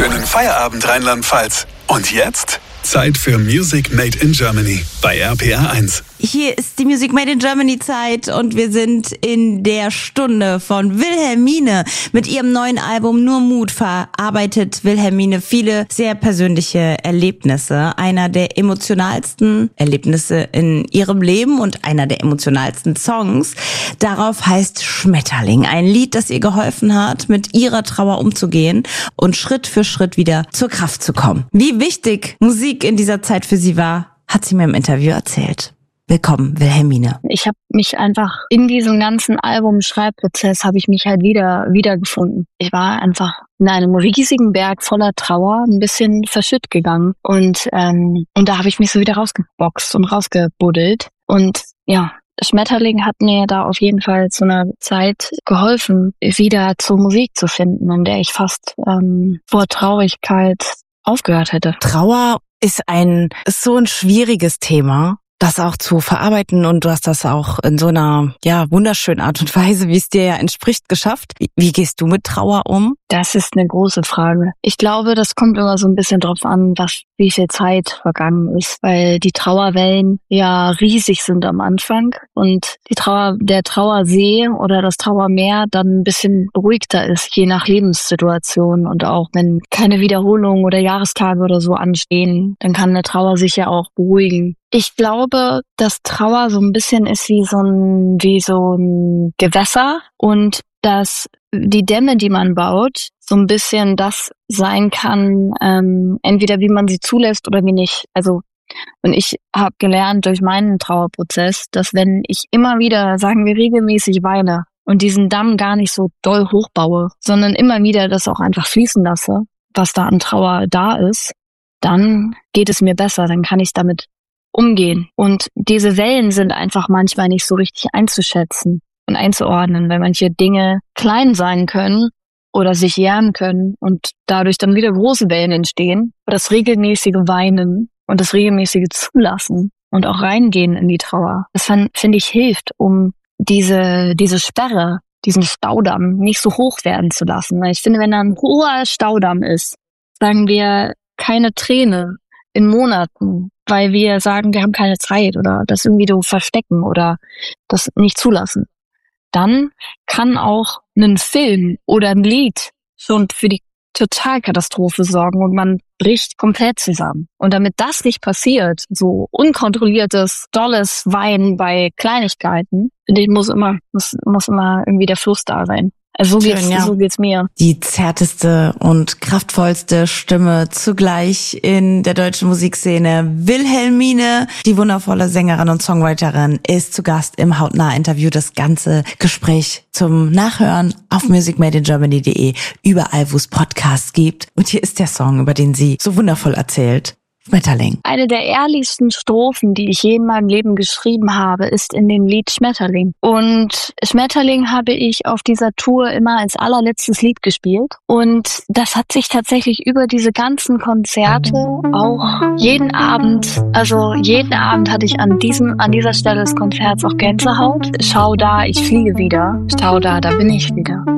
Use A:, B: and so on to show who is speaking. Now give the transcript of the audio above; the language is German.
A: Schönen Feierabend, Rheinland-Pfalz. Und jetzt Zeit für Music Made in Germany bei RPR 1.
B: Hier ist die Music Made in Germany Zeit und wir sind in der Stunde von Wilhelmine. Mit ihrem neuen Album Nur Mut verarbeitet Wilhelmine viele sehr persönliche Erlebnisse. Einer der emotionalsten Erlebnisse in ihrem Leben und einer der emotionalsten Songs. Darauf heißt Schmetterling. Ein Lied, das ihr geholfen hat, mit ihrer Trauer umzugehen und Schritt für Schritt wieder zur Kraft zu kommen. Wie wichtig Musik in dieser Zeit für sie war, hat sie mir im Interview erzählt. Willkommen, Wilhelmine.
C: Ich habe mich einfach in diesem ganzen Album-Schreibprozess habe ich mich halt wiedergefunden. Ich war einfach in einem riesigen Berg voller Trauer ein bisschen verschütt gegangen und da habe ich mich so wieder rausgeboxt und rausgebuddelt und ja, Schmetterling hat mir da auf jeden Fall zu einer Zeit geholfen, wieder zur Musik zu finden, in der ich fast vor Traurigkeit aufgehört hätte.
B: Trauer ist so ein schwieriges Thema, das auch zu verarbeiten, und du hast das auch in so einer wunderschönen Art und Weise, wie es dir ja entspricht, geschafft. Wie gehst du mit Trauer um?
C: Das ist eine große Frage. Ich glaube, das kommt immer so ein bisschen drauf an, wie viel Zeit vergangen ist, weil die Trauerwellen ja riesig sind am Anfang und der Trauersee oder das Trauermeer dann ein bisschen beruhigter ist, je nach Lebenssituation, und auch wenn keine Wiederholungen oder Jahrestage oder so anstehen, dann kann eine Trauer sich ja auch beruhigen. Ich glaube, dass Trauer so ein bisschen ist wie so ein Gewässer und dass die Dämme, die man baut, so ein bisschen das sein kann, entweder wie man sie zulässt oder wie nicht. Also, und ich habe gelernt durch meinen Trauerprozess, dass wenn ich immer wieder, sagen wir, regelmäßig weine und diesen Damm gar nicht so doll hochbaue, sondern immer wieder das auch einfach fließen lasse, was da an Trauer da ist, dann geht es mir besser, dann kann ich damit umgehen. Und diese Wellen sind einfach manchmal nicht so richtig einzuschätzen und einzuordnen, weil manche Dinge klein sein können oder sich jähren können und dadurch dann wieder große Wellen entstehen. Aber das regelmäßige Weinen und das regelmäßige Zulassen und auch reingehen in die Trauer, das finde ich hilft, um diese Sperre, diesen Staudamm nicht so hoch werden zu lassen. Weil ich finde, wenn da ein hoher Staudamm ist, sagen wir keine Träne in Monaten, weil wir sagen, wir haben keine Zeit oder das irgendwie so verstecken oder das nicht zulassen, dann kann auch ein Film oder ein Lied schon für die Totalkatastrophe sorgen und man bricht komplett zusammen. Und damit das nicht passiert, so unkontrolliertes, dolles Weinen bei Kleinigkeiten, finde ich, muss immer irgendwie der Fluss da sein. Also so geht's mir.
B: Die zärteste und kraftvollste Stimme zugleich in der deutschen Musikszene. Wilhelmine, die wundervolle Sängerin und Songwriterin, ist zu Gast im Hautnah-Interview. Das ganze Gespräch zum Nachhören auf musicmadeingermany.de, überall, wo es Podcasts gibt. Und hier ist der Song, über den sie so wundervoll erzählt. Schmetterling.
C: Eine der ehrlichsten Strophen, die ich je in meinem Leben geschrieben habe, ist in dem Lied Schmetterling. Und Schmetterling habe ich auf dieser Tour immer als allerletztes Lied gespielt. Und das hat sich tatsächlich über diese ganzen Konzerte auch jeden Abend hatte ich an dieser Stelle des Konzerts auch Gänsehaut. Schau da, ich fliege wieder. Schau da bin ich wieder.